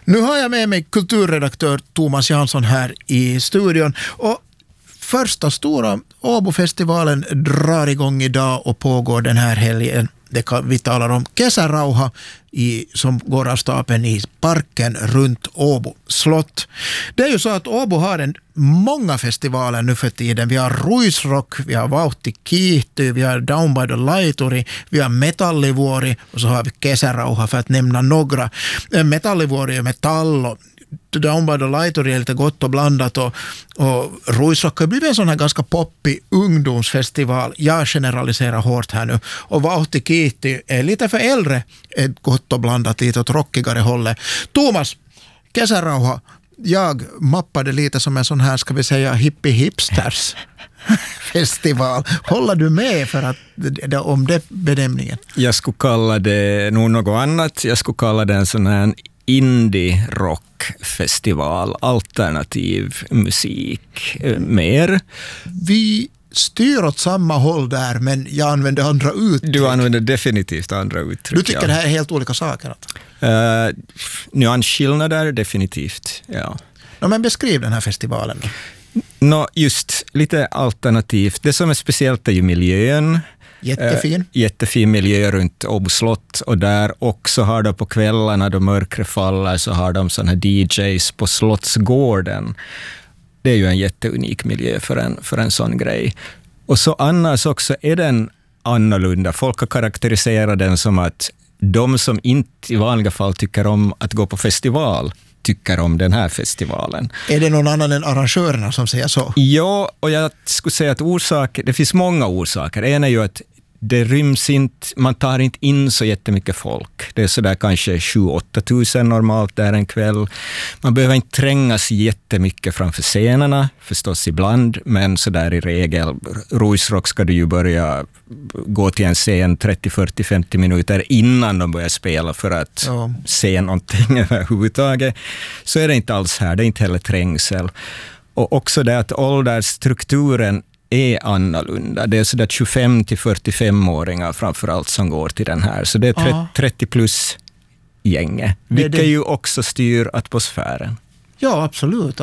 Nu har jag med mig kulturredaktör Thomas Jansson här i studion. Och första stora Åbofestivalen drar igång idag och pågår den här helgen. Vi talar om Kesärauha som går av stapeln i parken runt Åbo slott. Det är ju så att Åbo har många festivaler nu för tiden. Vi har Ruisrock, vi har Vauhti Kiihty, vi har Down by the Laituri, vi har Metallivuori och så har vi Kesärauha för att nämna några. Metallivuori är metall och Down by the Laituri är lite gott och blandat och Ruisrock har blivit en sån här ganska poppig ungdomsfestival. Jag generaliserar hårt här nu. Och Vauhti Kiihty är lite för äldre, ett gott och blandat, lite åt rockigare hållet. Thomas, Kesärauha, jag mappade lite som en sån här, ska vi säga, hippie-hipsters festival. Håller du med för att om det benämningen? Jag skulle kalla det nog något annat. Jag skulle kalla det en sån här indie-rockfestival, alternativ musik, mer. Vi styr åt samma håll där, men jag använder andra uttryck. Du använder definitivt andra uttryck. Du tycker det här är helt olika saker? Nyansskillnader, definitivt, ja. Men beskriv den här festivalen då. Just lite alternativt. Det som är speciellt är ju miljön. Jättefin miljö runt Åbo slott, och där också har de på kvällarna då mörkret faller så har de såna här DJs på Slottsgården. Det är ju en jätteunik miljö för en sån grej. Och så annars också är den annorlunda. Folk har karaktäriserat den som att de som inte i vanliga fall tycker om att gå på festival tycker om den här festivalen. Är det någon annan än arrangörerna som säger så? Ja, och jag skulle säga att det finns många orsaker. En är ju att det ryms inte, man tar inte in så jättemycket folk. Det är sådär kanske 7-8 tusen normalt där en kväll. Man behöver inte trängas jättemycket framför scenerna, förstås ibland, men sådär i regel. Ruisrock ska du ju börja gå till en scen 30, 40, 50 minuter innan de börjar spela för att se någonting överhuvudtaget. Så är det inte alls här, det är inte heller trängsel. Och också det att åldersstrukturen är annorlunda. Det är sådär 25-45-åringar framförallt som går till den här. Så det är 30 plus gänge. Vilket ju också styr atmosfären. Ja, absolut.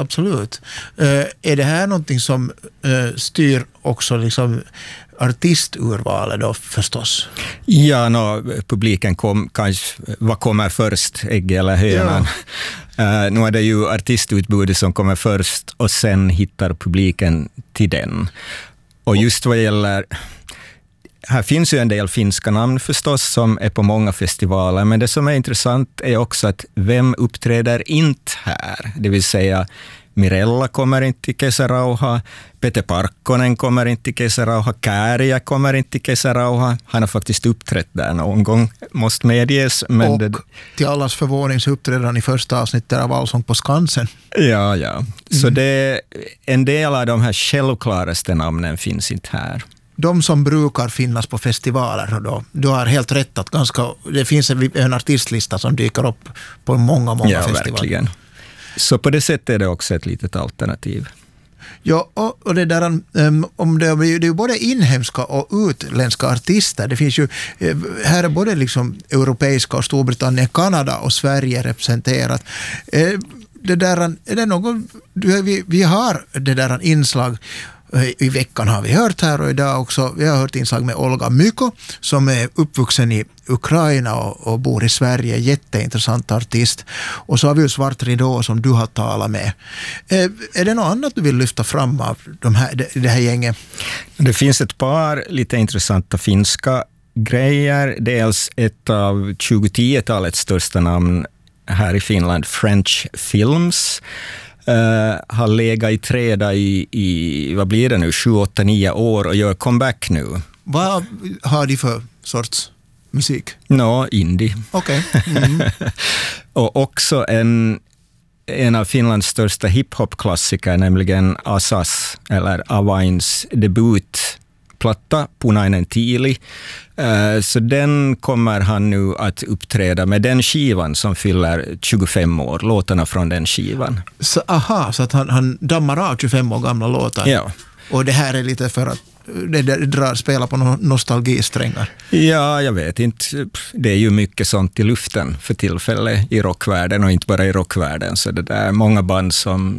Är det här någonting som styr också liksom artisturvalet då förstås? Ja, publiken vad kommer först, ägg eller hönan? Ja. Nu är det ju artistutbudet som kommer först och sen hittar publiken till den. Och just vad gäller... Här finns ju en del finska namn förstås som är på många festivaler, men det som är intressant är också att vem uppträder inte här? Det vill säga Mirella kommer inte till Kesärauha, Pete Parkkonen kommer inte till Kesärauha, Käärijä kommer inte till Kesärauha. Han har faktiskt uppträtt där någon gång, måste medges. Men och till allas förvåning så uppträdde han i första avsnittet av Allsång på Skansen. Ja. Så en del av de här självklaraste namnen finns inte här. De som brukar finnas på festivaler då, du har helt rätt att det finns en artistlista som dyker upp på många festivaler. Ja, verkligen. Så på det sättet är det också ett litet alternativ. Ja, och det där, det är ju både inhemska och utländska artister. Det finns ju, här är både liksom europeiska och Storbritannien, Kanada och Sverige representerat. Det där, är det någon, vi har det där inslag. I veckan har vi hört här och idag också. Vi har hört inslag med Olga Myko som är uppvuxen i Ukraina och bor i Sverige. Jätteintressant artist. Och så har vi ju Svart Ridå som du har talat med. Är det något annat du vill lyfta fram av det här gänget? Det finns ett par lite intressanta finska grejer. Dels ett av 2010-talets största namn här i Finland, French Films. Har legat i träda i vad blir det nu, 7-8-9 år och gör comeback nu. Vad har de för sorts musik? Indie. Okej. Och också en av Finlands största hiphop-klassiker, nämligen Asas eller Avains debutplatta Punainen Tiili. Så den kommer han nu att uppträda med den skivan som fyller 25 år, låtarna från den skivan. Så att han dammar av 25 år gamla låtar. Ja. Och det här är lite för att det spelar på nostalgisträngar? Ja, jag vet inte. Det är ju mycket sånt i luften för tillfället i rockvärlden och inte bara i rockvärlden. Så det där många band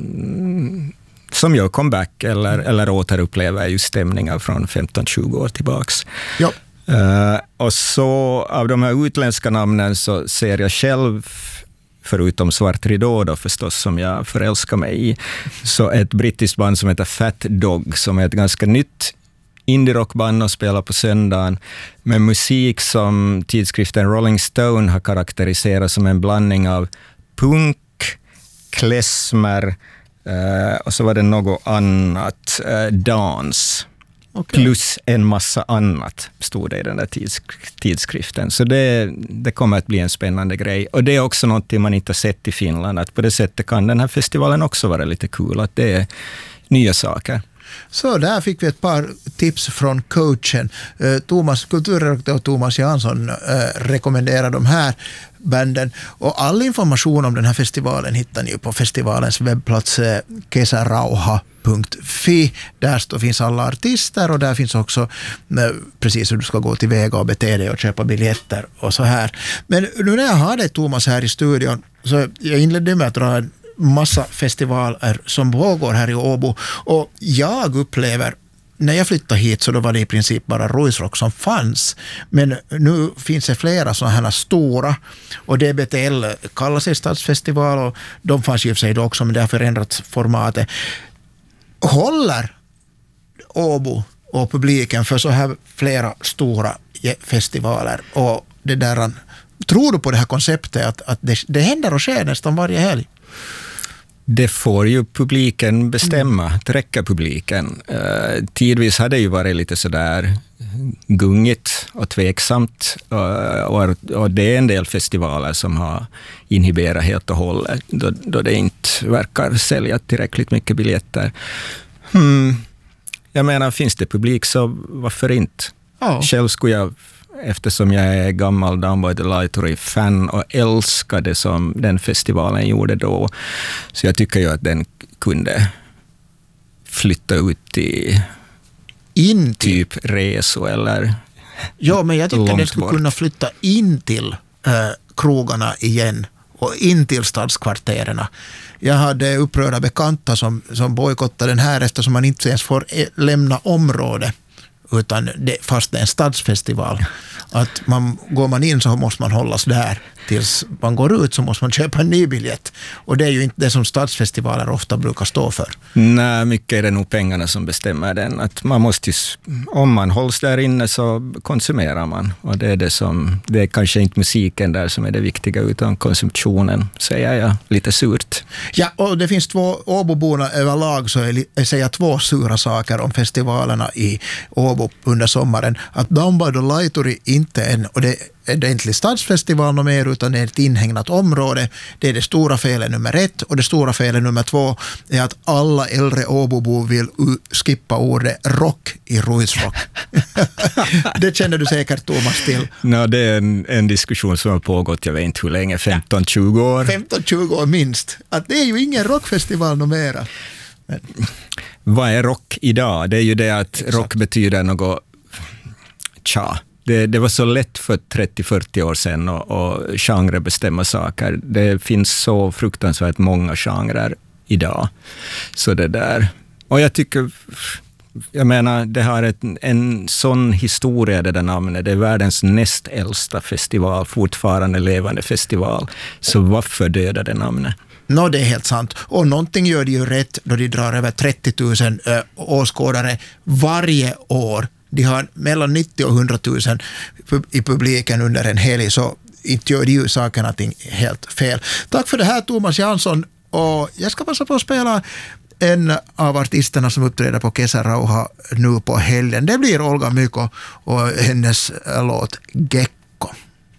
som gör comeback eller återupplever ju stämningar från 15-20 år tillbaks. Ja. Och så av de här utländska namnen så ser jag själv, förutom Svart Ridå då förstås, som jag förälskar mig i, så ett brittiskt band som heter Fat Dog, som är ett ganska nytt indie-rockband och spelar på söndagen med musik som tidskriften Rolling Stone har karaktäriserat som en blandning av punk, klezmer och så var det något annat, dans. Okay. Plus en massa annat stod det i den där tidskriften. Så det kommer att bli en spännande grej. Och det är också något man inte har sett i Finland. Att på det sättet kan den här festivalen också vara lite kul. Att det är nya saker. Så där fick vi ett par tips från coachen. Kulturredaktör Thomas Jansson rekommenderar de här banden. Och all information om den här festivalen hittar ni på festivalens webbplats kesärauha.fi. Där finns alla artister och där finns också precis hur du ska gå till väga och bete dig och köpa biljetter och så här. Men nu när jag har dig, Thomas, här i studion, så jag inledde med att dra en massa festivaler som pågår här i Åbo, och jag upplever, när jag flyttade hit så då var det i princip bara Ruisrock som fanns, men nu finns det flera sådana här stora, och DBTL kallar sig stadsfestival och de fanns ju för sig då också, men det har förändrats formatet. Håller Åbo och publiken för så här flera stora festivaler, och det där, tror du på det här konceptet att det händer och sker nästan varje helg? Det får ju publiken bestämma, träcka publiken. Tidvis har det ju varit lite sådär gungigt och tveksamt, och det är en del festivaler som har inhiberat helt och hållet då det inte verkar sälja tillräckligt mycket biljetter. Jag menar, finns det publik så varför inte? Ja. Själv skulle jag, eftersom jag är gammal Down by the Laituri-fan och älskar det som den festivalen gjorde då, så jag tycker ju att den kunde flytta ut in typ Reso eller ja, men jag tycker den skulle kunna flytta in till krogarna igen och in till stadskvartererna. Jag hade upprörda bekanta som bojkottade den här eftersom man inte ens får lämna området, utan fast det är en stadsfestival. Att går man in så måste man hållas där. Tills man går ut så måste man köpa en ny biljett. Och det är ju inte det som stadsfestivaler ofta brukar stå för. Nej, mycket är det nog pengarna som bestämmer den. Att man måste, om man hålls där inne så konsumerar man. Och det är kanske inte musiken där som är det viktiga, utan konsumtionen, säger jag lite surt. Ja, och det finns två Åboborna överlag, så jag säger två sura saker om festivalerna i Åbo under sommaren. Att Down by the Laituri inte är en egentlig stadsfestival och mer, utan det är ett inhägnat område. Det är det stora felet nummer 1, och det stora felet nummer 2 är att alla äldre Åbobor vill skippa ordet rock i Ruisrock. Det känner du säkert, Thomas, till. No, det är en diskussion som har pågått, jag vet inte hur länge, 15-20 år. 15-20 år minst. Att det är ju ingen rockfestival numera. Men vad är rock idag? Det är ju det att rock betyder något Det var så lätt för 30-40 år sedan och genre bestämma saker. Det finns så fruktansvärt många genrer idag. Så det där. Och jag menar, det har en sån historia, det där namnet. Det är världens näst äldsta festival, fortfarande levande festival. Så varför döda det namnet? Det är helt sant. Och någonting gör det ju rätt då de drar över 30 000 åskådare varje år. De har mellan 90 och 100 000 i publiken under en helg, så inte gör de ju sakerna helt fel. Tack för det här, Thomas Jansson. Och jag ska passa på att spela en av artisterna som uppträder på Kesärauha nu på helgen. Det blir Olga Myko och hennes låt Gecko.